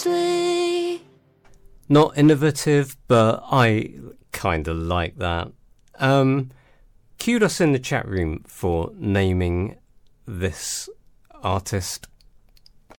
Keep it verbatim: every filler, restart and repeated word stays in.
Not innovative, but I kind of like that. Um, kudos in the chat room for naming this artist.